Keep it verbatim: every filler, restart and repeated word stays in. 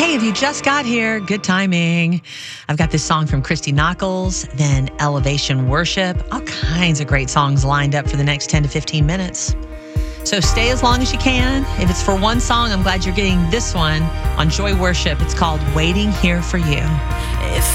Hey, if you just got here, good timing. I've got this song from Christy Nockels, then Elevation Worship, all kinds of great songs lined up for the next ten to fifteen minutes. So stay as long as you can. If it's for one song, I'm glad you're getting this one on Joy Worship. It's called Waiting Here for You. If